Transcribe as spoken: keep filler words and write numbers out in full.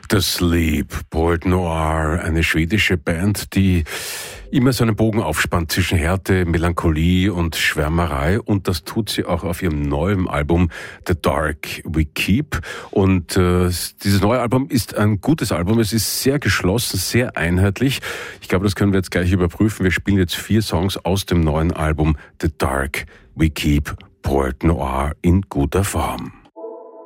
Doctor Sleep, Port Noir, eine schwedische Band, die immer so einen Bogen aufspannt zwischen Härte, Melancholie und Schwärmerei, und das tut sie auch auf ihrem neuen Album The Dark We Keep. Und äh, dieses neue Album ist ein gutes Album, es ist sehr geschlossen, sehr einheitlich. Ich glaube, das können wir jetzt gleich überprüfen. Wir spielen jetzt vier Songs aus dem neuen Album The Dark We Keep, Port Noir in guter Form.